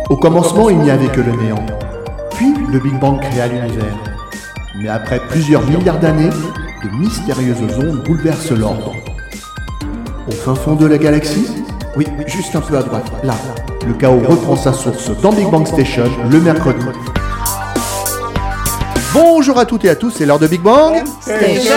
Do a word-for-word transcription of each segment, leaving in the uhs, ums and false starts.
Au commencement, il n'y avait que le néant. Puis, le Big Bang créa l'univers. Mais après plusieurs milliards d'années, de mystérieuses ondes bouleversent l'ordre. Au fin fond de la galaxie, oui, juste un peu à droite, là, le chaos reprend sa source dans Big Bang Station, le mercredi. Bonjour à toutes et à tous, c'est l'heure de Big Bang Station.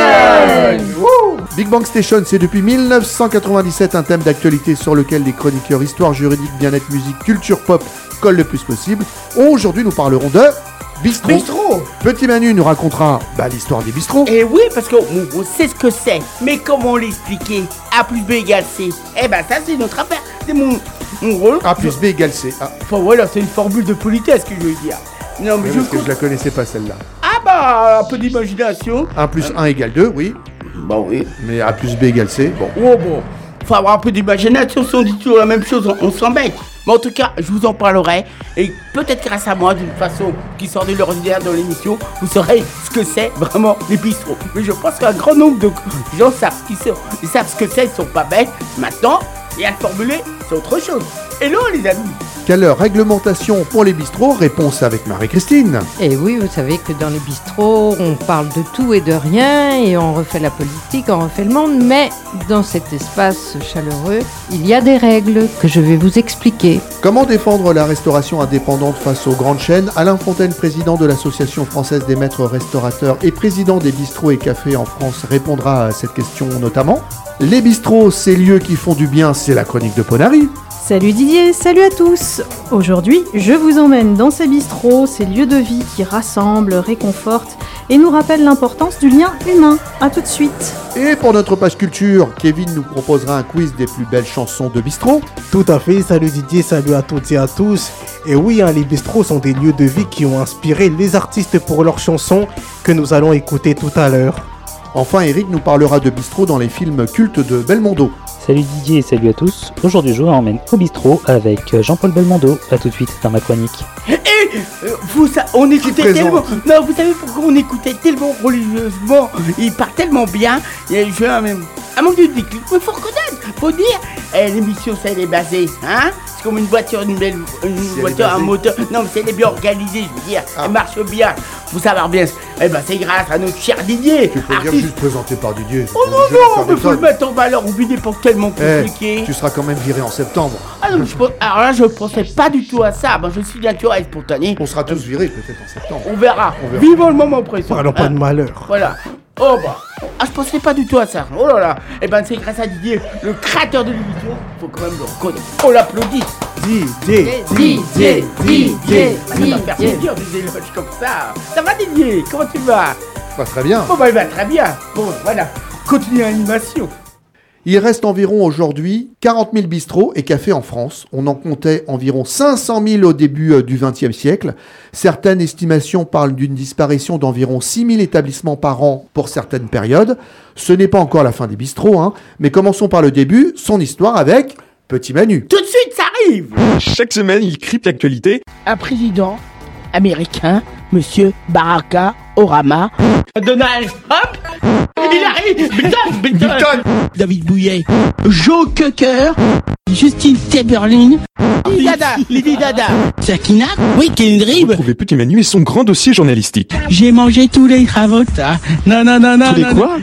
Big Bang Station, c'est depuis dix-neuf cent quatre-vingt-dix-sept un thème d'actualité sur lequel les chroniqueurs histoire, juridique, bien-être, musique, culture, pop collent le plus possible. Aujourd'hui, nous parlerons de... Bistrot. Bistrot. Petit Manu nous racontera bah, l'histoire des bistrots. Et oui, parce qu'on on sait ce que c'est. Mais comment l'expliquer? A plus B égale C. Eh ben ça, c'est notre affaire. C'est mon, mon rôle. A plus B égale C. Ah. Enfin voilà, c'est une formule de politesse que je veux dire. Non mais Oui, je... parce que je la connaissais pas celle-là. Ah bah, un peu d'imagination. un plus un égale deux, oui. Bah oui. Mais A plus B égale C, bon. Oh bon. Faut avoir un peu d'imagination, si on dit toujours la même chose, on, on s'embête. Mais en tout cas, je vous en parlerai. Et peut-être grâce à moi, d'une façon qui sort de l'ordinaire dans l'émission, vous saurez ce que c'est vraiment les bistrots. Mais je pense qu'un grand nombre de gens savent ce qu'ils sont. Ils savent ce que c'est, ils sont pas bêtes. Maintenant, et à le formuler, c'est autre chose. Hello les amis. Quelle réglementation pour les bistrots? Réponse avec Marie-Christine. Et oui, vous savez que dans les bistrots, on parle de tout et de rien, et on refait la politique, on refait le monde, mais dans cet espace chaleureux, il y a des règles que je vais vous expliquer. Comment défendre la restauration indépendante face aux grandes chaînes? Alain Fontaine, président de l'Association française des maîtres restaurateurs et président des bistrots et cafés en France, répondra à cette question notamment. Les bistrots, ces lieux qui font du bien, c'est la chronique de Ponary. Salut Didier, salut à tous. Aujourd'hui, je vous emmène dans ces bistrots, ces lieux de vie qui rassemblent, réconfortent et nous rappellent l'importance du lien humain. A tout de suite. Et pour notre page culture, Kevin nous proposera un quiz des plus belles chansons de bistrot. Tout à fait, salut Didier, salut à toutes et à tous. Et oui, hein, les bistrots sont des lieux de vie qui ont inspiré les artistes pour leurs chansons que nous allons écouter tout à l'heure. Enfin, Eric nous parlera de bistrot dans les films cultes de Belmondo. Salut Didier et salut à tous. Aujourd'hui, je vous emmène au bistrot avec Jean-Paul Belmondo. A tout de suite dans ma chronique. Et euh, vous, ça, on écoutait tellement... Non, vous savez pourquoi on écoutait tellement religieusement? Il part tellement bien. Et je un même... Un manque de déclic. Mais faut reconnaître, faut dire. Eh, l'émission, ça, elle est basée, hein? C'est comme une voiture, une belle... Une si voiture, un moteur... Non, mais c'est elle est bien organisée, je veux dire. Ah. Elle marche bien. Faut savoir bien... Eh ben, c'est grâce à notre cher Didier. Tu peux artiste. dire juste présenté par Didier. Oh non, non, mais faut le mettre en valeur. Vous n'est pas tellement compliqué. Eh, tu seras quand même viré en septembre. Ah non, je, alors là, je pensais pas du tout à ça. Ben, je suis naturel, spontané. On sera tous virés peut-être en septembre. On verra. On verra. Vivons le moment présent. Alors, pas de malheur. Voilà. Oh bah. Ah, je pensais pas du tout à ça. Oh là là. Eh ben, c'est grâce à Didier, le créateur de l'émission. Faut quand même le reconnaître. On l'applaudit. Didier, Didier, Didier. On va faire plaisir des éloges comme ça. Ça va, Didier? Comment tu vas? Pas très bien. Bon bah, il va très bien. Bon, voilà. Continue l'animation. Il reste environ aujourd'hui quarante mille bistrots et cafés en France. On en comptait environ cinq cent mille au début euh, du vingtième siècle. Certaines estimations parlent d'une disparition d'environ six mille établissements par an pour certaines périodes. Ce n'est pas encore la fin des bistrots, hein, mais commençons par le début, son histoire avec Petit Manu. Tout de suite, ça arrive. Chaque semaine, il crypte l'actualité. Un président américain, Monsieur Barack Obama, Donald Trump, il arrive, Milton, Milton, David Bouillet, Joe Cocker, Justine Timberlake, Lady Dada, Lady Dada, Sakina, oui, Kendrick. Retrouvez Petit Manu et son grand dossier journalistique. J'ai mangé tous les Travolta. Non, non, non, non. Tous les non, quoi?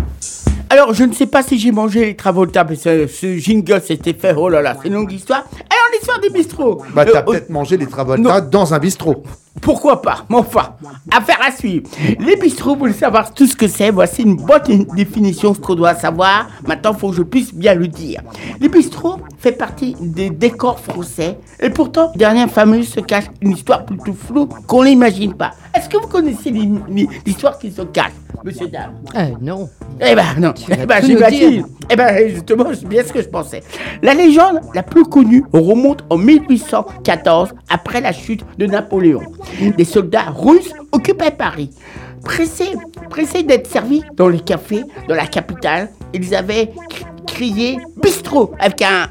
Alors, je ne sais pas si j'ai mangé les Travolta, mais ce, ce jingle s'était fait, oh là là, c'est une longue histoire. Alors, l'histoire des bistrots. Bah, t'as euh, peut-être mangé les Travolta non. dans un bistrot. Pourquoi pas? Mais enfin, affaire à suivre. Les bistrots, vous voulez savoir tout ce que c'est. Voici une bonne définition, ce qu'on doit savoir. Maintenant, il faut que je puisse bien le dire. Les bistrots fait partie des décors français. Et pourtant, derrière fameuse se cache une histoire plutôt floue qu'on n'imagine pas. Est-ce que vous connaissez l'histoire qui se cache, monsieur dame? Euh, non. Eh ben non, Tu vas eh ben tout j'ai nous pas dire. dit. Eh ben justement, c'est bien ce que je pensais. La légende la plus connue remonte en mille huit cent quatorze, après la chute de Napoléon. Des soldats russes occupaient Paris. Pressés, pressés d'être servis dans les cafés de la capitale, ils avaient crié bistrot avec un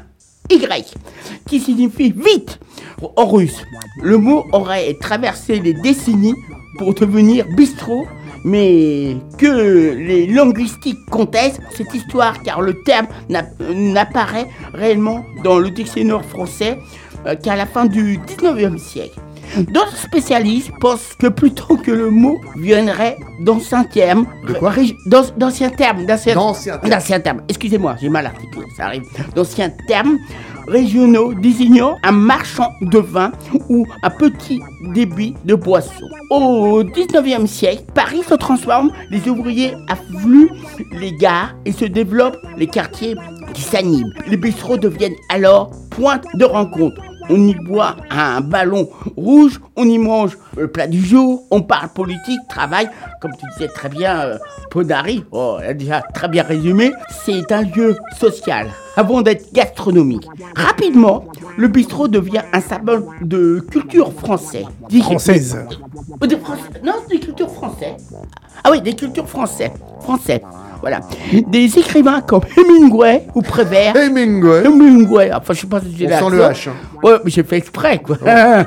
Y, qui signifie vite en russe. Le mot aurait traversé les décennies pour devenir bistrot, mais que les linguistiques contestent cette histoire car le terme n'a- n'apparaît réellement dans le dictionnaire français euh, qu'à la fin du dix-neuvième siècle. D'autres spécialistes pensent que plutôt que le mot viendrait d'anciens termes, De quoi ré- d'an- d'anciens termes, d'anciens D'anciens termes. d'anciens termes, excusez-moi, j'ai mal articulé, ça arrive, d'anciens termes régionaux désignant un marchand de vin ou un petit débit de boisson. Au dix-neuvième siècle, Paris se transforme, les ouvriers affluent les gares et se développent les quartiers qui s'animent. Les bistrots deviennent alors pointe de rencontre. On y boit un ballon rouge, on y mange le plat du jour, on parle politique, travail, comme tu disais très bien, euh, Podari, oh, elle a déjà très bien résumé, c'est un lieu social, avant d'être gastronomique. Rapidement, le bistrot devient un symbole de culture française. Dis- Française. Oh, de France- Non, des cultures françaises. Ah oui, des cultures françaises. Français. Voilà. Des écrivains comme Hemingway ou Prévert. Hemingway. Hemingway. Enfin, je sais pas si j'ai On l'accent. sent le H. hein. Ouais, mais j'ai fait exprès, quoi.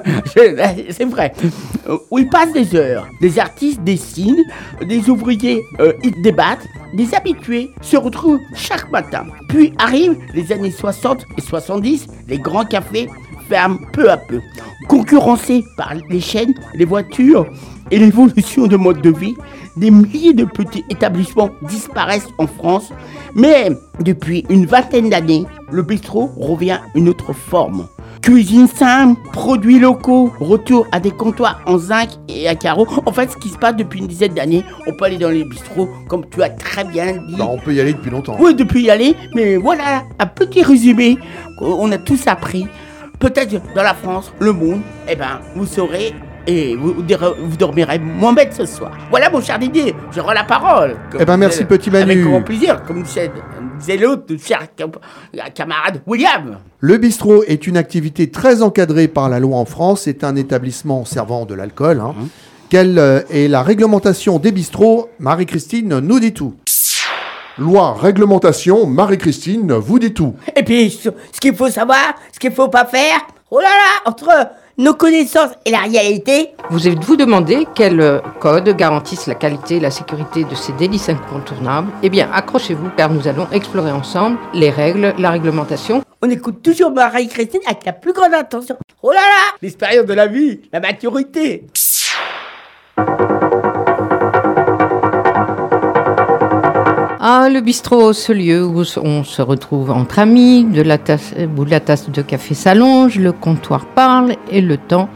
C'est c'est vrai. Euh, Où ils passent des heures. Des artistes dessinent, des ouvriers euh, ils débattent, des habitués se retrouvent chaque matin. Puis arrivent les années soixante et soixante-dix, les grands cafés ferment peu à peu. Concurrencés par les chaînes, les voitures et l'évolution de mode de vie, des milliers de petits établissements disparaissent en France. Mais depuis une vingtaine d'années, le bistrot revient une autre forme. Cuisine simple, produits locaux, retour à des comptoirs en zinc et à carreaux. En fait, ce qui se passe depuis une dizaine d'années, on peut aller dans les bistrots, comme tu as très bien dit. Bah, on peut y aller depuis longtemps. Oui, depuis y aller, mais voilà, un petit résumé, on a tous appris. Peut-être dans la France, le monde, eh ben, vous saurez et vous, vous dormirez moins bête ce soir. Voilà mon cher Didier, je rends la parole. Eh ben, merci, petit Manu. Avec grand plaisir, comme disait, disait l'autre, cher camarade William. Le bistrot est une activité très encadrée par la loi en France. C'est un établissement servant de l'alcool. Hein. Mmh. Quelle euh, est la réglementation des bistrots? Marie-Christine nous dit tout. Loi, réglementation, Marie-Christine vous dit tout. Et puis, ce ce qu'il faut savoir, ce qu'il faut pas faire, oh là là, entre nos connaissances et la réalité. Vous êtes-vous demandé quels euh, codes garantissent la qualité et la sécurité de ces délices incontournables? Eh bien, accrochez-vous car nous allons explorer ensemble les règles, la réglementation. On écoute toujours Marie-Christine avec la plus grande attention. Oh là là, L'expérience de la vie, la maturité. Ah, le bistrot, ce lieu où on se retrouve entre amis, de la tasse, où la tasse de café s'allonge, le comptoir parle et le temps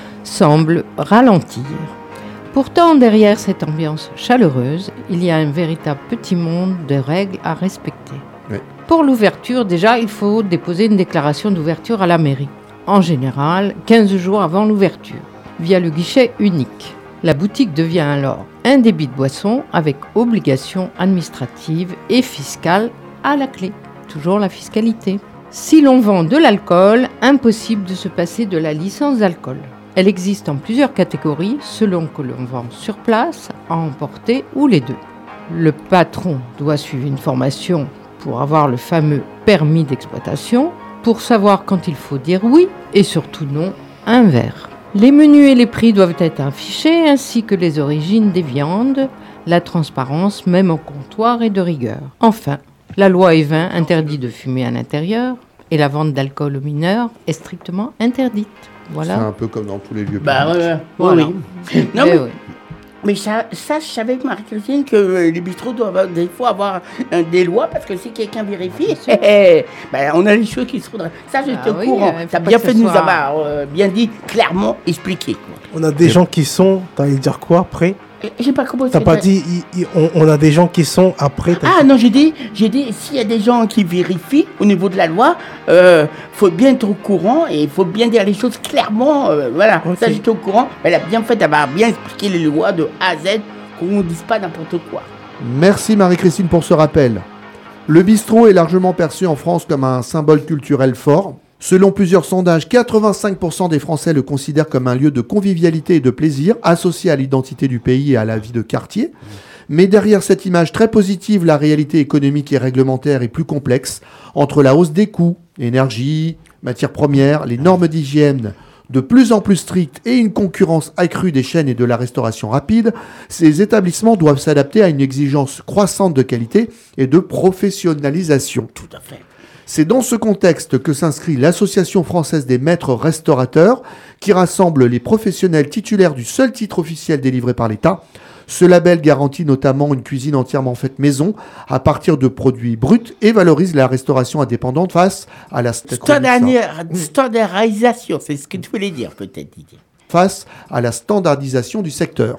semble ralentir. Pourtant, derrière cette ambiance chaleureuse, il y a un véritable petit monde de règles à respecter. Oui. Pour l'ouverture, déjà, il faut déposer une déclaration d'ouverture à la mairie. En général, quinze jours avant l'ouverture, via le guichet unique. La boutique devient alors un débit de boisson avec obligation administrative et fiscale à la clé. Toujours la fiscalité. Si l'on vend de l'alcool, impossible de se passer de la licence d'alcool. Elle existe en plusieurs catégories selon que l'on vend sur place, à emporter ou les deux. Le patron doit suivre une formation pour avoir le fameux permis d'exploitation, pour savoir quand il faut dire oui et surtout non à un verre. Les menus et les prix doivent être affichés, ainsi que les origines des viandes, la transparence même au comptoir est de rigueur. Enfin, la loi E vingt interdit de fumer à l'intérieur et la vente d'alcool aux mineurs est strictement interdite. C'est Voilà. un peu comme dans tous les lieux Bah publics. ouais, ouais, Voilà. oui. Non, Eh mais, oui. mais ça, ça, je savais, Marie-Christine, que euh, les bistrots doivent des fois avoir euh, des lois, parce que si quelqu'un vérifie, ben, on a les choses qui se faudrait. Ça, j'étais Ah au oui, courant. euh, faut T'as pas bien que fait ce de nous soit- avoir euh, bien dit, clairement expliqué. quoi. On a des gens qui sont, t'as allé dire quoi après? Et J'ai pas compris. T'as pas dit, il- il- on, on a des gens qui sont après. t'as Ah dit- non, j'ai dit, j'ai dit, s'il y a des gens qui vérifient au niveau de la loi, euh, faut bien être au courant et il faut bien dire les choses clairement. euh, voilà, Ok. ça j'étais au courant. Elle a bien fait d'avoir bien expliqué les lois de A à Z, qu'on ne dise pas n'importe quoi. Merci Marie-Christine pour ce rappel. Le bistrot est largement perçu en France comme un symbole culturel fort. Selon plusieurs sondages, quatre-vingt-cinq pour cent des Français le considèrent comme un lieu de convivialité et de plaisir associé à l'identité du pays et à la vie de quartier. Mais derrière cette image très positive, la réalité économique et réglementaire est plus complexe. Entre la hausse des coûts, énergie, matières premières, les normes d'hygiène de plus en plus stricte et une concurrence accrue des chaînes et de la restauration rapide, ces établissements doivent s'adapter à une exigence croissante de qualité et de professionnalisation. Tout à fait. C'est dans ce contexte que s'inscrit l'Association française des maîtres restaurateurs, qui rassemble les professionnels titulaires du seul titre officiel délivré par l'État. Ce label garantit notamment une cuisine entièrement faite maison à partir de produits bruts et valorise la restauration indépendante face à la standardisation. C'est ce que tu voulais dire peut-être, Didier. Face à la standardisation du secteur.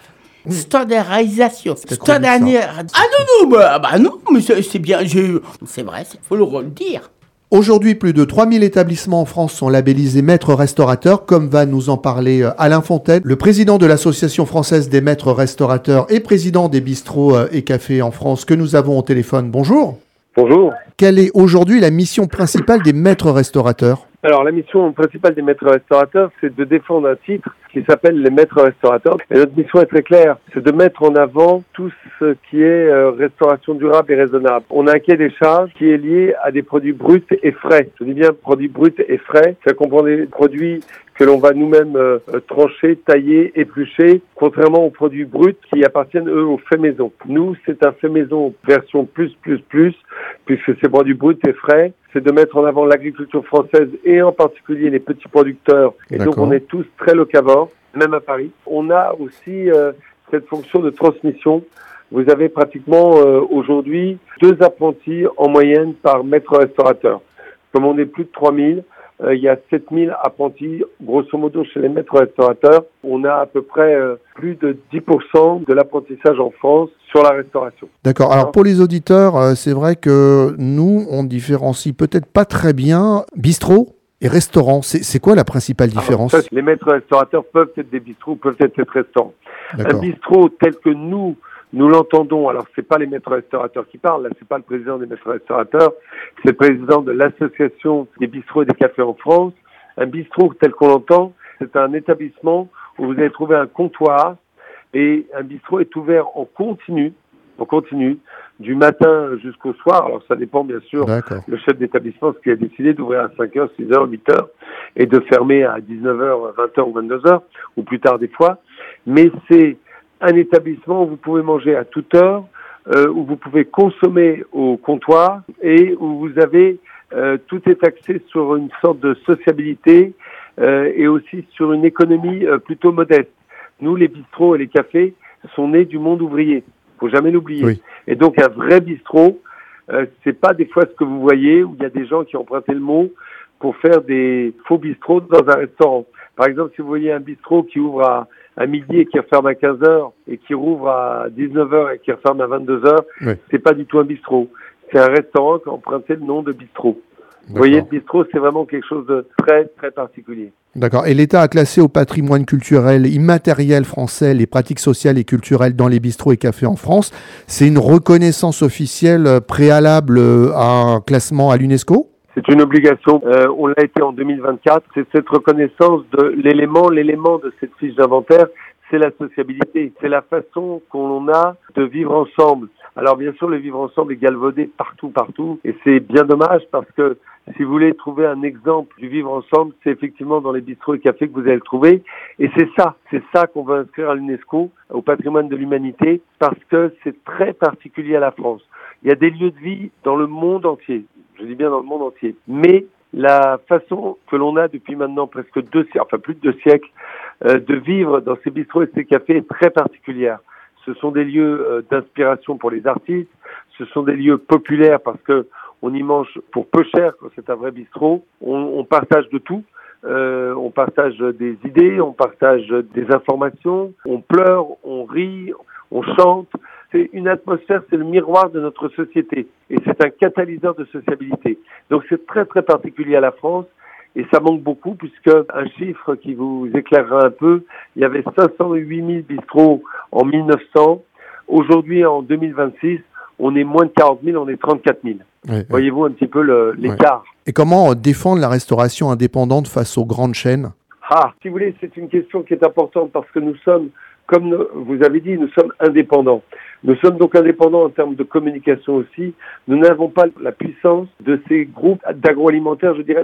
Standardisation. Standardisation. Ah non, non, bah, bah non, mais c'est, c'est bien, je... c'est vrai, il faut le redire. Aujourd'hui, plus de trois mille établissements en France sont labellisés maîtres restaurateurs, comme va nous en parler Alain Fontaine, le président de l'Association française des maîtres restaurateurs et président des bistrots et cafés en France que nous avons au téléphone. Bonjour. Bonjour. Quelle est aujourd'hui la mission principale des maîtres restaurateurs ? Alors, la mission principale des maîtres restaurateurs, c'est de défendre un titre qui s'appelle les maîtres restaurateurs. Et notre mission est très claire, c'est de mettre en avant tout ce qui est euh, restauration durable et raisonnable. On a un cahier des charges qui est lié à des produits bruts et frais. Je dis bien produits bruts et frais. Ça comprend des produits que l'on va nous-mêmes euh, trancher, tailler, éplucher, contrairement aux produits bruts qui appartiennent, eux, au fait maison. Nous, c'est un fait maison version plus, plus, plus, puisque c'est produits bruts et frais. C'est de mettre en avant l'agriculture française et en particulier les petits producteurs. Et D'accord. donc, on est tous très locavores, même à Paris. On a aussi euh, cette fonction de transmission. Vous avez pratiquement euh, aujourd'hui deux apprentis en moyenne par maître restaurateur. Comme on est plus de trois mille, euh, il y a sept mille apprentis, grosso modo, chez les maîtres restaurateurs. On a à peu près euh, plus de dix pour cent de l'apprentissage en France sur la restauration. D'accord. Alors, pour les auditeurs, euh, c'est vrai que nous, on différencie peut-être pas très bien bistrot et restaurant. C'est, c'est quoi la principale différence ? Alors, ça, les maîtres restaurateurs peuvent être des bistrots, peuvent être des restaurants. D'accord. Un bistrot tel que nous, nous l'entendons, alors c'est pas les maîtres restaurateurs qui parlent, là c'est pas le président des maîtres restaurateurs, c'est le président de l'association des bistrots et des cafés en France. Un bistrot tel qu'on l'entend, c'est un établissement où vous allez trouver un comptoir et un bistrot est ouvert en continu, en continu, du matin jusqu'au soir. Alors ça dépend bien sûr, D'accord. le chef d'établissement, ce qui a décidé d'ouvrir à cinq heures, six heures, huit heures et de fermer à dix-neuf heures, vingt heures ou vingt-deux heures, ou plus tard des fois. Mais c'est un établissement où vous pouvez manger à toute heure, euh, où vous pouvez consommer au comptoir et où vous avez, euh, tout est axé sur une sorte de sociabilité euh, et aussi sur une économie euh, plutôt modeste. Nous, les bistrots et les cafés sont nés du monde ouvrier. Faut jamais l'oublier. Oui. Et donc, un vrai bistrot, euh, c'est pas des fois ce que vous voyez où il y a des gens qui ont emprunté le mot pour faire des faux bistrots dans un restaurant. Par exemple, si vous voyez un bistrot qui ouvre à, à midi et qui referme à quinze heures et qui rouvre à dix-neuf heures et qui referme à vingt-deux heures, oui. c'est pas du tout un bistrot. C'est un restaurant qui a emprunté le nom de bistrot. Vous voyez, le bistrot, c'est vraiment quelque chose de très, très particulier. D'accord. Et l'État a classé au patrimoine culturel immatériel français les pratiques sociales et culturelles dans les bistrots et cafés en France. C'est une reconnaissance officielle préalable à un classement à l'UNESCO ? C'est une obligation. Euh, on l'a été en deux mille vingt-quatre. C'est cette reconnaissance de l'élément, l'élément de cette fiche d'inventaire, c'est la sociabilité. C'est la façon qu'on a de vivre ensemble. Alors bien sûr, le vivre ensemble est galvaudé partout, partout. Et c'est bien dommage parce que si vous voulez trouver un exemple du vivre ensemble, c'est effectivement dans les bistrots et cafés que vous allez le trouver. Et c'est ça, c'est ça qu'on va inscrire à l'UNESCO, au patrimoine de l'humanité, parce que c'est très particulier à la France. Il y a des lieux de vie dans le monde entier. Je dis bien dans le monde entier. Mais la façon que l'on a depuis maintenant presque deux siècles, enfin plus de deux siècles, euh, de vivre dans ces bistrots et ces cafés est très particulière. Ce sont des lieux euh, d'inspiration pour les artistes. Ce sont des lieux populaires parce que on y mange pour peu cher quand c'est un vrai bistrot. On, on partage de tout. Euh, on partage des idées, on partage des informations. On pleure, on rit, on chante. C'est une atmosphère, c'est le miroir de notre société. Et c'est un catalyseur de sociabilité. Donc c'est très très particulier à la France. Et ça manque beaucoup puisque un chiffre qui vous éclairera un peu, il y avait cinq cent huit mille bistrots en mille neuf cents. Aujourd'hui, en deux mille vingt-six, on est moins de quarante mille, on est trente-quatre mille. Oui, Voyez-vous oui. un petit peu le, l'écart. Oui. Et comment défendre la restauration indépendante face aux grandes chaînes ? Ah, si vous voulez, c'est une question qui est importante parce que nous sommes, comme vous avez dit, nous sommes indépendants. Nous sommes donc indépendants en termes de communication aussi. Nous n'avons pas la puissance de ces groupes d'agroalimentaires, je dirais, mais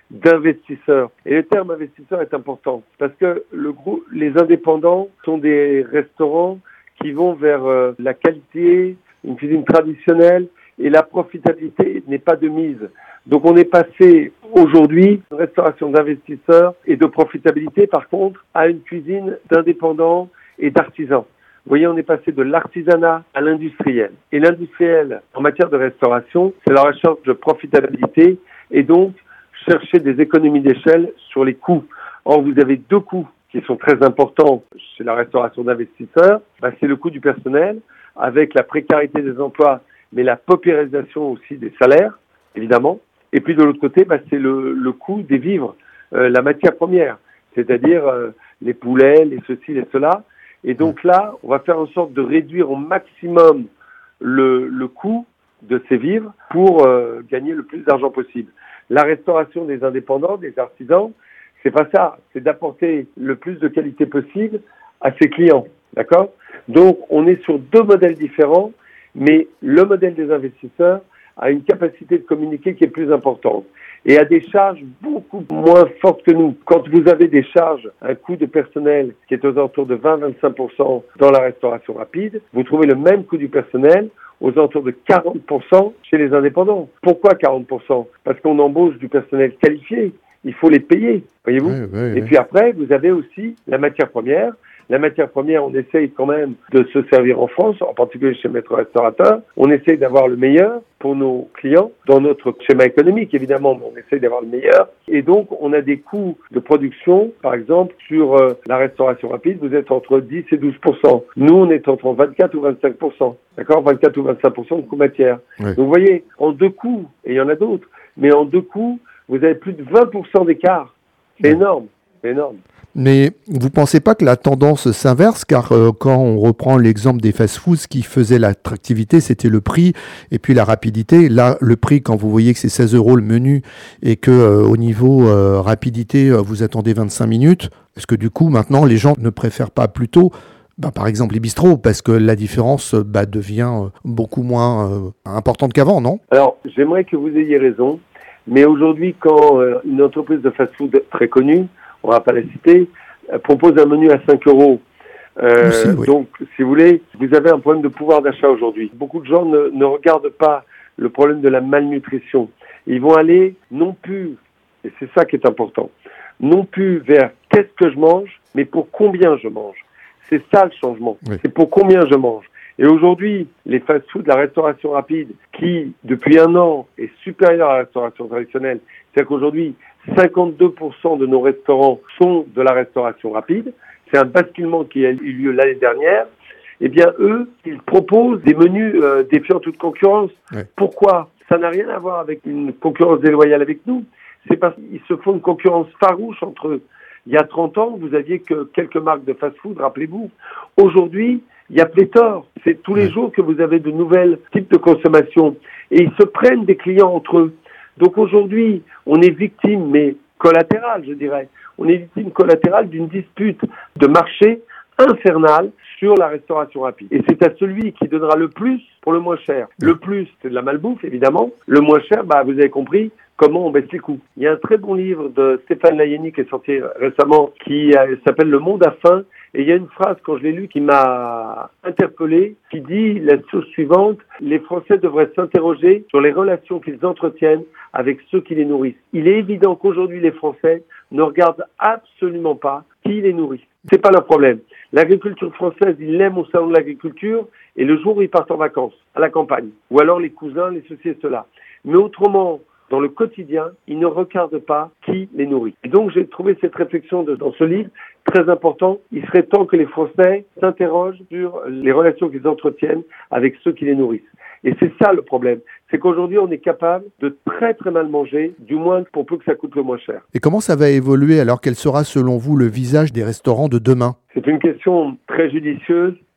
d'investisseurs. Et le terme investisseur est important parce que le groupe, les indépendants sont des restaurants qui vont vers euh, la qualité, une cuisine traditionnelle, et la profitabilité n'est pas de mise. Donc on est passé aujourd'hui d'une restauration d'investisseurs et de profitabilité par contre à une cuisine d'indépendants et d'artisans. Vous voyez, on est passé de l'artisanat à l'industriel. Et l'industriel, en matière de restauration, c'est la recherche de profitabilité et donc chercher des économies d'échelle sur les coûts. Or, vous avez deux coûts qui sont très importants chez la restauration d'investisseurs. Ben, c'est le coût du personnel avec la précarité des emplois, mais la paupérisation aussi des salaires, évidemment. Et puis de l'autre côté, bah, c'est le, le coût des vivres, euh, la matière première, c'est-à-dire euh, les poulets, les ceci, les cela. Et donc là, on va faire en sorte de réduire au maximum le, le coût de ces vivres pour euh, gagner le plus d'argent possible. La restauration des indépendants, des artisans, c'est pas ça, c'est d'apporter le plus de qualité possible à ses clients, d'accord ? Donc on est sur deux modèles différents, mais le modèle des investisseurs a une capacité de communiquer qui est plus importante et a des charges beaucoup moins fortes que nous. Quand vous avez des charges, un coût de personnel qui est aux alentours de vingt à vingt-cinq pour cent dans la restauration rapide, vous trouvez le même coût du personnel aux alentours de quarante pour cent chez les indépendants. Pourquoi quarante pour cent ? Parce qu'on embauche du personnel qualifié. Il faut les payer, voyez-vous. Oui, oui, et oui. Puis après, vous avez aussi la matière première. La matière première, on essaye quand même de se servir en France, en particulier chez Maître Restaurateur. On essaye d'avoir le meilleur pour nos clients, dans notre schéma économique évidemment, mais on essaye d'avoir le meilleur. Et donc, on a des coûts de production, par exemple, sur euh, la restauration rapide, vous êtes entre dix et douze pour cent. Nous, on est entre vingt-quatre ou vingt-cinq pour cent. D'accord ? vingt-quatre ou vingt-cinq pour cent de coûts matière. Oui. Donc, vous voyez, en deux coups, et il y en a d'autres, mais en deux coups, vous avez plus de vingt pour cent d'écart. C'est oui. énorme, c'est énorme. Mais vous ne pensez pas que la tendance s'inverse, car euh, quand on reprend l'exemple des fast-foods, ce qui faisait l'attractivité, c'était le prix et puis la rapidité. Là, le prix, quand vous voyez que c'est seize euros le menu et que euh, au niveau euh, rapidité, euh, vous attendez vingt-cinq minutes, est-ce que du coup, maintenant, les gens ne préfèrent pas plutôt, bah, par exemple, les bistrots, parce que la différence bah, devient euh, beaucoup moins euh, importante qu'avant, non ? Alors, j'aimerais que vous ayez raison, mais aujourd'hui, quand euh, une entreprise de fast-food très connue, on ne va pas la citer, euh, propose un menu à cinq euros. Euh, Aussi, oui. Donc, si vous voulez, vous avez un problème de pouvoir d'achat aujourd'hui. Beaucoup de gens ne, ne regardent pas le problème de la malnutrition. Ils vont aller non plus, et c'est ça qui est important, non plus vers qu'est-ce que je mange, mais pour combien je mange. C'est ça le changement. Oui. C'est pour combien je mange. Et aujourd'hui, les fast-foods, la restauration rapide, qui, depuis un an, est supérieure à la restauration traditionnelle, c'est-à-dire qu'aujourd'hui, cinquante-deux pour cent de nos restaurants sont de la restauration rapide. C'est un basculement qui a eu lieu l'année dernière. Eh bien, eux, ils proposent des menus euh, défiant toute concurrence. Ouais. Pourquoi ? Ça n'a rien à voir avec une concurrence déloyale avec nous. C'est parce qu'ils se font une concurrence farouche entre eux. Il y a trente ans, vous aviez que quelques marques de fast-food, rappelez-vous. Aujourd'hui, il y a pléthore. C'est tous les ouais. jours que vous avez de nouvelles types de consommation. Et ils se prennent des clients entre eux. Donc aujourd'hui, on est victime, mais collatérale, je dirais. On est victime collatérale d'une dispute de marché infernale sur la restauration rapide. Et c'est à celui qui donnera le plus pour le moins cher. Le plus, c'est de la malbouffe, évidemment. Le moins cher, bah, vous avez compris comment on baisse les coûts. Il y a un très bon livre de Stéphane Layani qui est sorti récemment, qui euh, s'appelle « Le monde a faim ». Et il y a une phrase, quand je l'ai lue, qui m'a interpellé, qui dit la chose suivante: les Français devraient s'interroger sur les relations qu'ils entretiennent avec ceux qui les nourrissent. Il est évident qu'aujourd'hui, les Français ne regardent absolument pas qui les nourrit. C'est pas leur problème. L'agriculture française, ils l'aiment au salon de l'agriculture, et le jour où ils partent en vacances, à la campagne, ou alors les cousins, les ceci et cela. Mais autrement, dans le quotidien, ils ne regardent pas qui les nourrit. Et donc, j'ai trouvé cette réflexion de, dans ce livre très important. Il serait temps que les Français s'interrogent sur les relations qu'ils entretiennent avec ceux qui les nourrissent. Et c'est ça le problème. C'est qu'aujourd'hui, on est capable de très très mal manger, du moins pour peu que ça coûte le moins cher. Et comment ça va évoluer alors? Quel sera selon vous le visage des restaurants de demain? C'est une question très judicieuse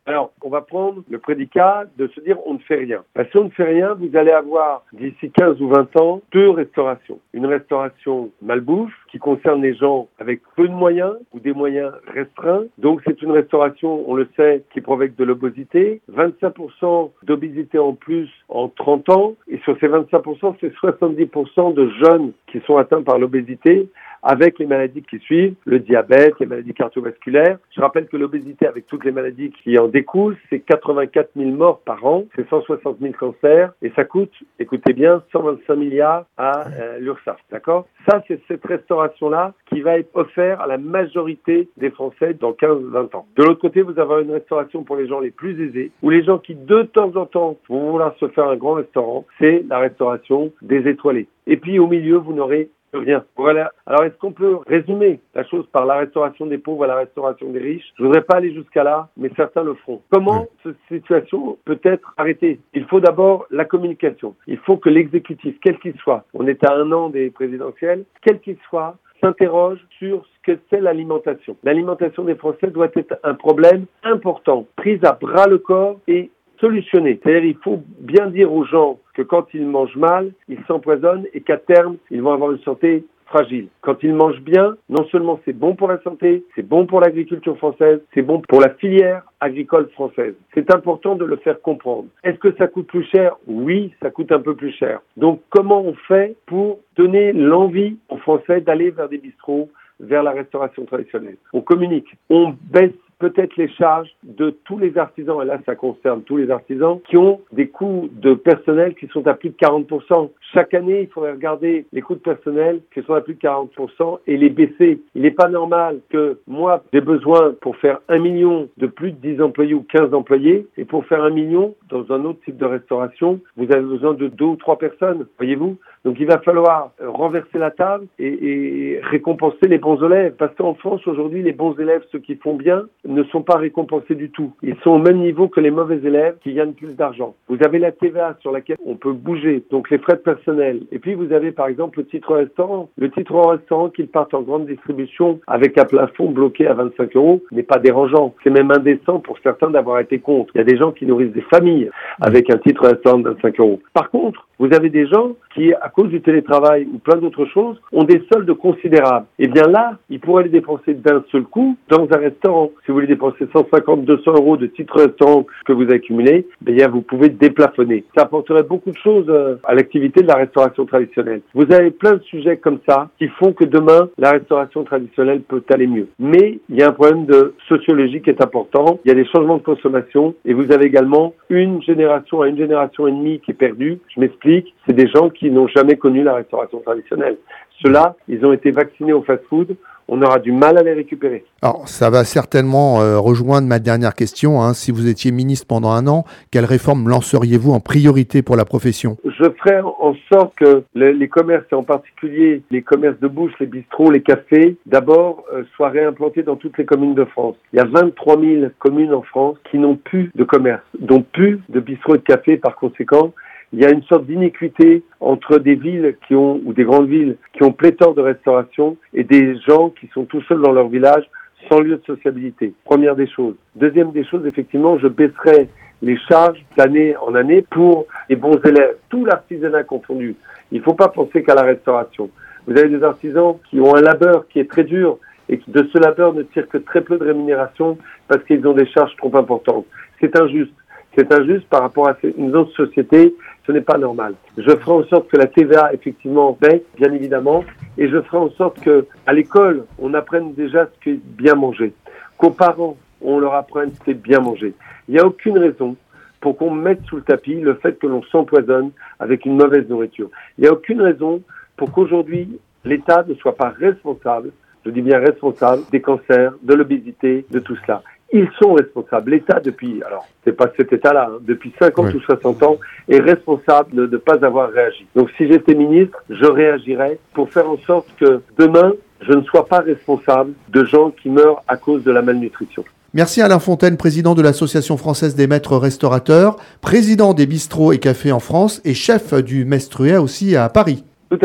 Alors, on va prendre le prédicat de se dire on ne fait rien. Parce que si on ne fait rien, vous allez avoir d'ici quinze ou vingt ans deux restaurations. Une restauration malbouffe qui concerne les gens avec peu de moyens ou des moyens restreints. Donc c'est une restauration, on le sait, qui provoque de l'obésité. vingt-cinq pour cent d'obésité en plus en trente ans. Et sur ces vingt-cinq pour cent, c'est soixante-dix pour cent de jeunes qui sont atteints par l'obésité, avec les maladies qui suivent, le diabète, les maladies cardiovasculaires. Je rappelle que l'obésité, avec toutes les maladies qui en découlent, c'est quatre-vingt-quatre mille morts par an, c'est cent soixante mille cancers, et ça coûte, écoutez bien, cent vingt-cinq milliards à euh, l'URSSAF, d'accord? Ça, c'est cette restauration-là qui va être offerte à la majorité des Français dans quinze à vingt ans. De l'autre côté, vous avez une restauration pour les gens les plus aisés, ou les gens qui, de temps en temps, vont vouloir se faire un grand restaurant, c'est la restauration des étoilés. Et puis, au milieu, vous n'aurez rien. Voilà. Alors, est-ce qu'on peut résumer la chose par la restauration des pauvres à la restauration des riches? Je voudrais pas aller jusqu'à là, mais certains le feront. Comment cette situation peut être arrêtée? Il faut d'abord la communication. Il faut que l'exécutif, quel qu'il soit, on est à un an des présidentielles, quel qu'il soit, s'interroge sur ce que c'est l'alimentation. L'alimentation des Français doit être un problème important, pris à bras le corps et solutionner. C'est-à-dire, il faut bien dire aux gens que quand ils mangent mal, ils s'empoisonnent et qu'à terme, ils vont avoir une santé fragile. Quand ils mangent bien, non seulement c'est bon pour la santé, c'est bon pour l'agriculture française, c'est bon pour la filière agricole française. C'est important de le faire comprendre. Est-ce que ça coûte plus cher? Oui, ça coûte un peu plus cher. Donc, comment on fait pour donner l'envie aux Français d'aller vers des bistrots, vers la restauration traditionnelle? On communique, on baisse peut-être les charges de tous les artisans, et là ça concerne tous les artisans, qui ont des coûts de personnel qui sont à plus de quarante pour cent. Chaque année, il faudrait regarder les coûts de personnel qui sont à plus de quarante pour cent et les baisser. Il n'est pas normal que moi, j'ai besoin pour faire un million de plus de dix employés ou quinze employés, et pour faire un million dans un autre type de restauration, vous avez besoin de deux ou trois personnes, voyez-vous? Donc il va falloir renverser la table et, et récompenser les bons élèves. Parce qu'en France, aujourd'hui, les bons élèves, ceux qui font bien, ne sont pas récompensés du tout. Ils sont au même niveau que les mauvais élèves qui gagnent plus d'argent. Vous avez la T V A sur laquelle on peut bouger, donc les frais de personnel. Et puis vous avez par exemple le titre restaurant. Le titre restaurant qui part en grande distribution avec un plafond bloqué à vingt-cinq euros n'est pas dérangeant. C'est même indécent pour certains d'avoir été contre. Il y a des gens qui nourrissent des familles avec un titre restaurant de vingt-cinq euros. Par contre, vous avez des gens qui, à cause du télétravail ou plein d'autres choses, ont des soldes considérables. Et bien là, ils pourraient les dépenser d'un seul coup dans un restaurant. Si vous voulez dépenser cent cinquante, deux cents euros de titre restaurant que vous accumulez, bien vous pouvez déplafonner. Ça apporterait beaucoup de choses à l'activité de la restauration traditionnelle. Vous avez plein de sujets comme ça qui font que demain, la restauration traditionnelle peut aller mieux. Mais il y a un problème de sociologie qui est important. Il y a des changements de consommation et vous avez également une génération à une génération et demie qui est perdue. Je m'explique, c'est des gens qui n'ont jamais connu la restauration traditionnelle. Ceux-là, ils ont été vaccinés au fast-food. On aura du mal à les récupérer. Alors, ça va certainement euh, rejoindre ma dernière question. Hein. Si vous étiez ministre pendant un an, quelle réforme lanceriez-vous en priorité pour la profession? Je ferai en sorte que les, les commerces, et en particulier les commerces de bouche, les bistrots, les cafés, d'abord, euh, soient réimplantés dans toutes les communes de France. Il y a vingt-trois mille communes en France qui n'ont plus de commerce, n'ont plus de bistrots et de cafés par conséquent. Il y a une sorte d'iniquité entre des villes qui ont, ou des grandes villes, qui ont pléthore de restauration et des gens qui sont tout seuls dans leur village sans lieu de sociabilité. Première des choses. Deuxième des choses, effectivement, je baisserai les charges d'année en année pour les bons élèves, tout l'artisanat confondu. Il ne faut pas penser qu'à la restauration. Vous avez des artisans qui ont un labeur qui est très dur et qui, de ce labeur, ne tirent que très peu de rémunération parce qu'ils ont des charges trop importantes. C'est injuste. C'est injuste par rapport à une autre société, ce n'est pas normal. Je ferai en sorte que la T V A, effectivement, baisse, bien évidemment, et je ferai en sorte que à l'école, on apprenne déjà ce qu'est bien manger. Qu'aux parents, on leur apprenne ce qu'est bien manger. Il n'y a aucune raison pour qu'on mette sous le tapis le fait que l'on s'empoisonne avec une mauvaise nourriture. Il n'y a aucune raison pour qu'aujourd'hui, l'État ne soit pas responsable, je dis bien responsable, des cancers, de l'obésité, de tout cela. Ils sont responsables. L'État, depuis, alors, c'est pas cet État-là, hein, depuis cinquante oui. ou soixante ans, est responsable de ne pas avoir réagi. Donc, si j'étais ministre, je réagirais pour faire en sorte que demain, je ne sois pas responsable de gens qui meurent à cause de la malnutrition. Merci Alain Fontaine, président de l'Association française des maîtres restaurateurs, président des bistrots et cafés en France et chef du Mestruet aussi à Paris. Tout à fait.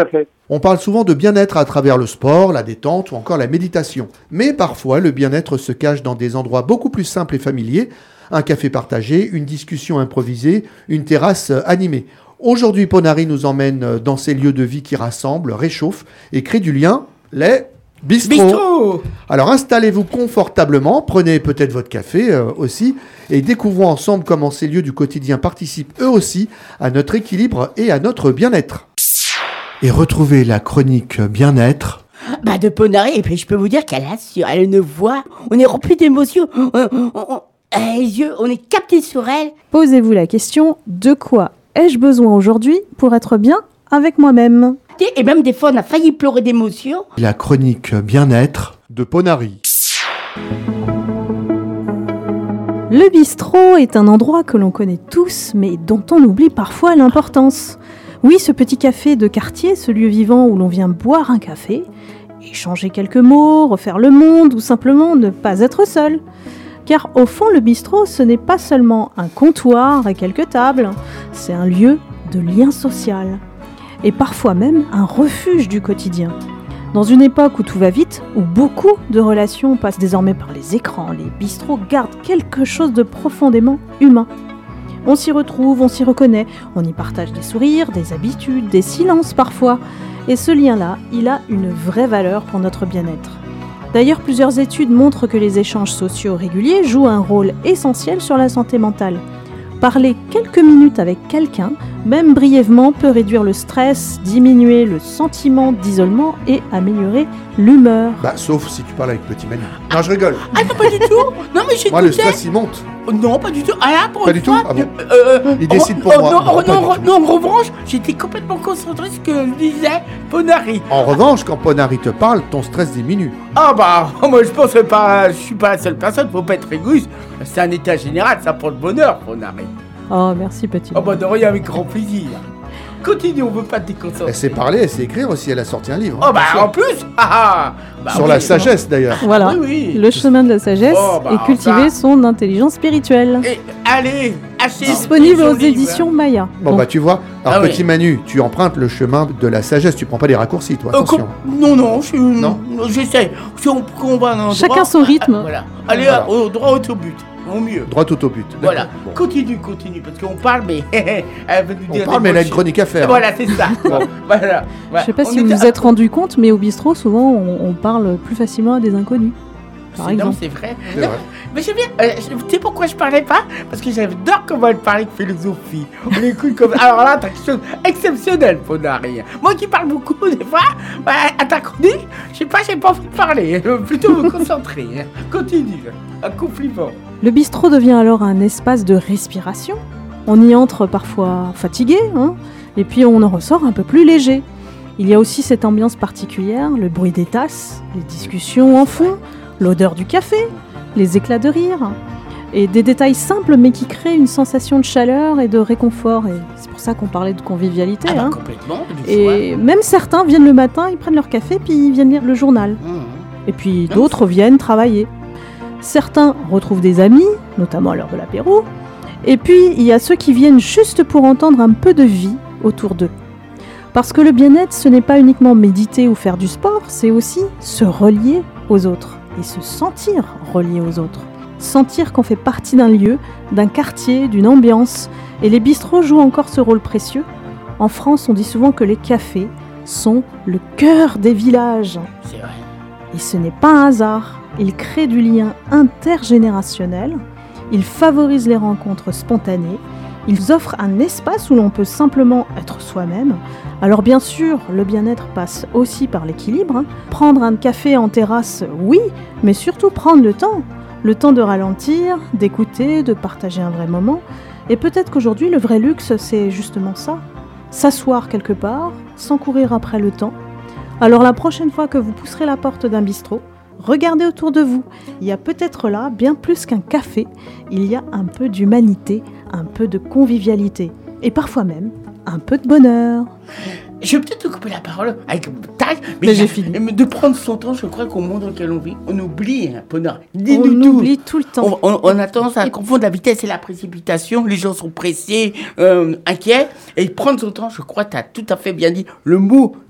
On parle souvent de bien-être à travers le sport, la détente ou encore la méditation. Mais parfois, le bien-être se cache dans des endroits beaucoup plus simples et familiers. Un café partagé, une discussion improvisée, une terrasse animée. Aujourd'hui, Ponary nous emmène dans ces lieux de vie qui rassemblent, réchauffent et créent du lien, les bistrots. Bistrot. Alors installez-vous confortablement, prenez peut-être votre café euh, aussi, et découvrons ensemble comment ces lieux du quotidien participent eux aussi à notre équilibre et à notre bien-être. Et retrouvez la chronique bien-être. Bah de Ponary, et puis je peux vous dire qu'elle assure, elle a une voix, on est rempli d'émotions, on, on, on, elle a les yeux, on est capté sur elle. Posez-vous la question, de quoi ai-je besoin aujourd'hui pour être bien avec moi-même ? Et même des fois, on a failli pleurer d'émotion. La chronique bien-être de Ponary. Le bistrot est un endroit que l'on connaît tous, mais dont on oublie parfois l'importance. Oui, ce petit café de quartier, ce lieu vivant où l'on vient boire un café, échanger quelques mots, refaire le monde ou simplement ne pas être seul. Car au fond, le bistrot, ce n'est pas seulement un comptoir et quelques tables, c'est un lieu de lien social. Et parfois même un refuge du quotidien. Dans une époque où tout va vite, où beaucoup de relations passent désormais par les écrans, les bistrots gardent quelque chose de profondément humain. On s'y retrouve, on s'y reconnaît, on y partage des sourires, des habitudes, des silences parfois. Et ce lien-là, il a une vraie valeur pour notre bien-être. D'ailleurs, plusieurs études montrent que les échanges sociaux réguliers jouent un rôle essentiel sur la santé mentale. Parler quelques minutes avec quelqu'un, même brièvement, peut réduire le stress, diminuer le sentiment d'isolement et améliorer l'humeur. Bah, sauf si tu parles avec Petit Manu. Non, je rigole. Ah non, pas du tout. Non, mais j'écoutais. Moi, le stress, il monte. Non, pas du tout. Ah là, pour Pas une du fois, tout Ah bon euh, euh, Il décide pour oh, moi. Non, Non, non, pas non, du non, en revanche, j'étais complètement concentré sur ce que disait Ponary. En revanche, quand Ponary te parle, ton stress diminue. Ah bah, moi je pense que pas, je suis pas la seule personne, faut pas être égoïste. C'est un état général, ça pour le bonheur, Ponary. Oh, merci petit. Oh bah de rien, avec grand plaisir. Continue, on veut pas te déconcentrer. Elle sait parler, elle sait écrire aussi, elle a sorti un livre. Oh bah en plus ah, ah. Bah, Sur oui, la sagesse d'ailleurs. Voilà, oui, oui. le chemin de la sagesse Oh, bah, et cultiver ça. son intelligence spirituelle. Et allez, achetez Disponible aux livre. éditions Maya. Bon, Donc, bah tu vois, alors Ah oui. Petit Manu, tu empruntes le chemin de la sagesse, tu prends pas les raccourcis toi, Euh, attention. com- non, non, je suis. Non. J'essaie. Si on, qu'on va à un endroit- Chacun son rythme. Ah, voilà. Allez, Voilà. au droit au but. Au mieux. Droit au but. Voilà. D'accord. Bon. Continue, continue, parce qu'on parle, mais. elle veut nous On dire parle, des mais elle a une bullshit. chronique à faire. Voilà, c'est ça. Bon, voilà. Je sais pas On si est vous à- vous êtes rendu compte, mais au bistrot, souvent, on, on parle plus facilement à des inconnus. Par C'est- exemple. Non, c'est vrai. C'est vrai. Mais j'aime bien. euh, je- tu sais pourquoi je parlais pas? Parce que j'adore comment elle parlait de philosophie. On écoute comme. Alors là, t'as quelque chose d'exceptionnel, Ponary. Moi qui parle beaucoup, des fois, bah, à ta chronique, je sais pas, j'ai pas envie de parler. Je veux plutôt me concentrer. Continue. Un compliment. Le bistrot devient alors un espace de respiration. On y entre parfois fatigué, hein, et puis on en ressort un peu plus léger. Il y a aussi cette ambiance particulière, le bruit des tasses, les discussions en fond, l'odeur du café, les éclats de rire, et des détails simples mais qui créent une sensation de chaleur et de réconfort. Et c'est pour ça qu'on parlait de convivialité. Ah bah, hein. complètement. du Et même certains viennent le matin, ils prennent leur café, puis ils viennent lire le journal. choix. Mmh. Et puis d'autres viennent travailler. Certains retrouvent des amis, notamment à l'heure de l'apéro. Et puis il y a ceux qui viennent juste pour entendre un peu de vie autour d'eux. Parce que le bien-être, ce n'est pas uniquement méditer ou faire du sport, c'est aussi se relier aux autres et se sentir relié aux autres. Sentir qu'on fait partie d'un lieu, d'un quartier, d'une ambiance. Et les bistrots jouent encore ce rôle précieux. En France, on dit souvent que les cafés sont le cœur des villages. C'est vrai. Et ce n'est pas un hasard. Ils créent du lien intergénérationnel, ils favorisent les rencontres spontanées, ils offrent un espace où l'on peut simplement être soi-même. Alors bien sûr, le bien-être passe aussi par l'équilibre. hein. Prendre un café en terrasse, oui, mais surtout prendre le temps. Le temps de ralentir, d'écouter, de partager un vrai moment. Et peut-être qu'aujourd'hui, le vrai luxe, c'est justement ça. S'asseoir quelque part, sans courir après le temps. Alors la prochaine fois que vous pousserez la porte d'un bistrot, regardez autour de vous. Il y a peut-être là, bien plus qu'un café, il y a un peu d'humanité, un peu de convivialité. Et parfois même, un peu de bonheur. Je vais peut-être te couper la parole avec tac, Mais j'ai fini. mais de prendre son temps, je crois qu'au monde dans lequel on vit, on oublie un peu. On Dis-nous tout. oublie tout le temps. On, on- on a tendance à confondre la vitesse et la précipitation. Les gens sont pressés, euh, inquiets. Et prendre son temps, je crois que tu as tout à fait bien dit le mot. T'as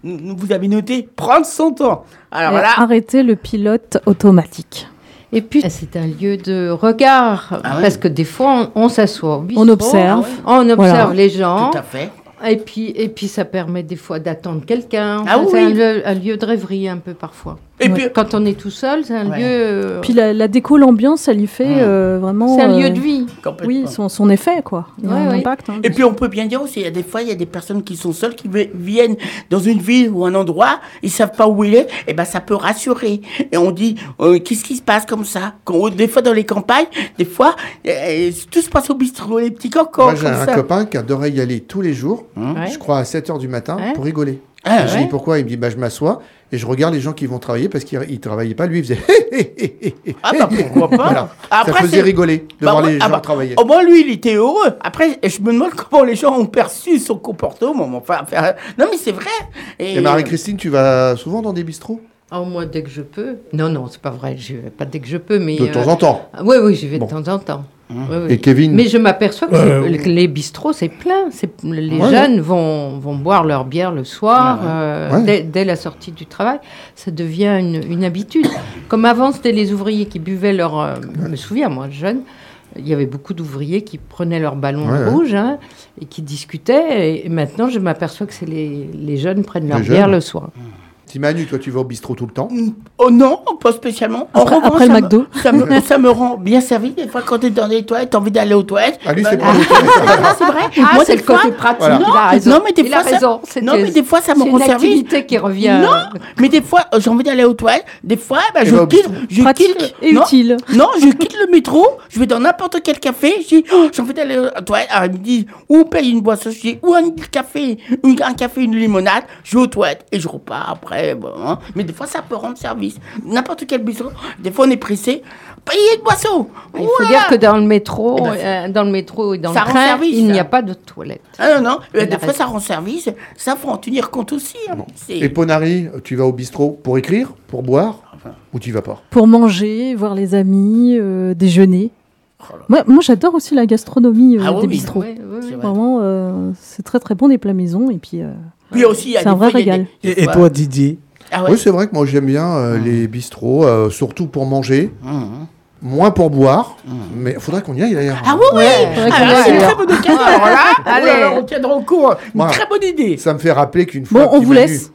vous avez noté prendre son temps. Alors Et voilà. Arrêter le pilote automatique. Et puis, c'est un lieu de regard, Ah ouais. parce que des fois, on, on s'assoit au bistrot, On observe. on observe Voilà. les gens, Tout à fait. et puis, et puis ça permet des fois d'attendre quelqu'un. Ah c'est oui. un lieu, un lieu de rêverie un peu parfois. Et Ouais. puis, Quand on est tout seul, c'est un Ouais. lieu... euh, Puis la, la déco, l'ambiance, ça lui fait Mmh. euh, vraiment. c'est un euh, lieu de vie. complètement. Oui, son, son effet, quoi. Il y a Ouais, un ouais. impact. hein. Et puis on peut bien dire aussi, il y a des fois, il y a des personnes qui sont seules, qui vi- viennent dans une ville ou un endroit, ils savent pas où il est, et ben ça peut rassurer. Et on dit, euh, qu'est-ce qui se passe comme ça? Quand, des fois dans les campagnes, des fois, euh, tout se passe au bistrot, les petits cocons Moi, j'ai comme un ça. copain qui adorait y aller tous les jours, Ouais. je crois à sept heures du matin, Ouais. pour rigoler. Ah, Et je ouais. dis pourquoi? Il me dit bah, je m'assois et je regarde les gens qui vont travailler parce qu'ils ne travaillaient pas. Lui, il faisait hé, hé, hé, hé, hé. Ah bah pourquoi pas. Voilà. Après, Ça faisait c'est- rigoler de Bah voir ouais, les ah gens bah, travailler. Au moins, lui, il était heureux. Après, je me demande comment les gens ont perçu son comportement. Enfin, enfin, non, mais c'est vrai. Et Marie-Christine, tu vas souvent dans des bistrots? Ah, moi, dès que je peux. Non, non, c'est pas vrai, je vais pas dès que je peux, mais... De temps en temps. Oui, oui, j'y vais Bon. de temps en temps. Oui, oui. Et Kevin? Mais je m'aperçois que, Euh, c'est- que les bistrots, c'est plein. C'est, les Ouais, jeunes vont, vont boire leur bière le soir, Ouais, ouais. euh, Ouais. Dès, dès la sortie du travail. Ça devient une, une habitude. Comme avant, c'était les ouvriers qui buvaient leur... euh, Je me souviens, moi, jeune, il y avait beaucoup d'ouvriers qui prenaient leur ballon Ouais, ouais. rouge hein, et qui discutaient. Et maintenant, je m'aperçois que c'est les, les jeunes prennent leur Les bière jeunes. le soir. Dis Manu, toi, tu vas au bistrot tout le temps? Oh non, pas spécialement. En Après- revanche, après le ça me- McDo. Ça me, ça me rend bien servi. Des fois, quand tu es dans les toilettes, tu as envie d'aller aux toilettes. Ah, lui, Bah, c'est pas ah, les toilettes. ah, c'est vrai. Ah, Moi, c'est des le côté fois- pratique. Voilà. Il a raison. Non, mais des Il fois, a ça- raison. C'était- non, mais des fois, ça me c'est rend une service. activité qui revient. Non, mais des fois, euh, j'ai envie d'aller aux toilettes. Des fois, bah, Et je va au quitte, bistrot. je Pratique quitte, et non, utile. non, je quitte le métro, je vais dans n'importe quel café, je dis, oh, j'ai envie d'aller aux toilettes. Alors, ils me disent, où on paye une boisson, je dis, ou un café, une- un café, une limonade, je vais aux toilettes et je repars après. Bon, hein. Mais des fois, ça peut rendre service. N'importe quel bistrot, des fois, on est pressé, payez une boisson. Il faut dire que dans le métro, Eh ben, euh, dans le métro et dans ça le rend train, service, il n'y ça. a pas de toilette. Ah non, non, Il euh, a des fois, raison. ça rend service, ça faut en tenir compte aussi. hein. C'est- Et Ponari, tu vas au bistrot pour écrire, pour boire, ou tu y vas pas? Pour manger, voir les amis, euh, déjeuner. Oh là. Moi, moi j'adore aussi la gastronomie euh, Ah oui, des oui. bistrots. Ouais, ouais, C'est ouais. vrai. Vraiment, euh, c'est très très bon des plats maison. Et puis, euh, Puis aussi, il y a C'est un des vrai fois, il y a régal. des- des Et, et fois- toi, Didier? Ah ouais. Oui, c'est vrai que moi, j'aime bien euh, Mmh. les bistrots, euh, surtout pour manger, Mmh. moins pour boire, Mmh. mais il faudrait qu'on y aille d'ailleurs. Ah oui, oui. Ouais. Ah, Ouais. c'est une très bonne occasion. Alors là, Allez. oh là là, on tiendra au courant. Une Voilà. très bonne idée. Ça me fait rappeler qu'une fois, Bon, on petit vous Manu, laisse.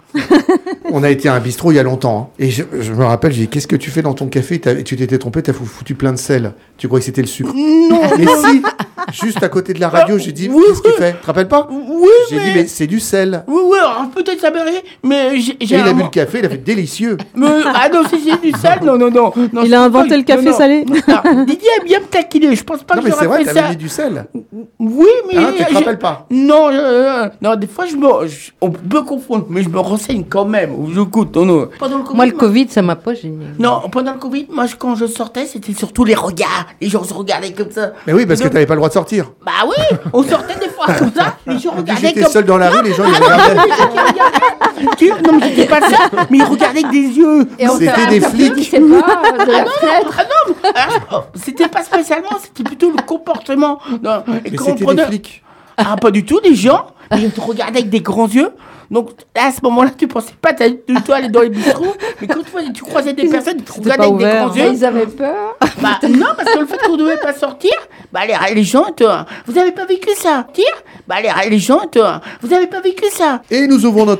on a été à un bistrot il y a longtemps, hein, et je, je me rappelle, j'ai dit, qu'est-ce que tu fais dans ton café? T'as- Tu t'étais trompé, t'as fou- foutu plein de sel. Tu croyais que c'était le sucre? Non. Mais si, juste à côté de la radio, j'ai dit, Oui, qu'est-ce qu'il oui. fait? Tu te rappelles pas? Oui, J'ai mais... dit, mais c'est du sel. Oui, oui, alors peut-être ça m'arrive, mais j'ai... Et j'ai il a un- bu le café, il a fait délicieux. Mais- Ah non, si c'est du sel, non, non, non. non Il je a pense inventé pas- le café non, non. salé. Alors, Didier aime bien me taquiner, je pense pas Non, que mais c'est j'aurais vrai, fait t'avais ça. mis du sel. Oui, mais... Hein, tu te j'ai- rappelles pas? Non, euh, non, des fois, je me... je- On peut confondre, mais je me renseigne quand même, ou je goûte. Non, non. Pendant le Covid, Moi, le Covid, ça m'a pas gêné. Non, pendant le Covid, moi, je- quand je sortais, c'était surtout les regards. Les gens se regardaient comme ça. Mais oui, parce que Donc- t'avais pas le droit de sortir. Bah oui, on sortait des fois comme ça, les gens Puis regardaient j'étais comme... seul dans la rue, les gens ils regardaient. Tu- Non, mais c'était pas ça, mais ils regardaient avec des yeux. Et on C'était t'a- des on t'a flics. dit, c'est pas euh, de la fenêtre. Ah non, mais- ah, c'était pas spécialement, c'était plutôt le comportement. Non, et Mais quand on c'était prenait- des flics. Ah, pas du tout, les gens, ils te regardaient avec des grands yeux. Donc, à ce moment-là, tu pensais pas t'aller- de toi aller dans les bistrots, mais quand tu, vois- tu croisais des personnes qui te C'était regardaient pas avec des ouvert. grands Mais yeux, ils avaient peur. bah non, parce que le fait qu'on ne devait pas sortir, bah les, les gens, te, vous avez pas vécu ça, tire, bah les, les gens, te, vous avez pas vécu ça. Et nous ouvrons notre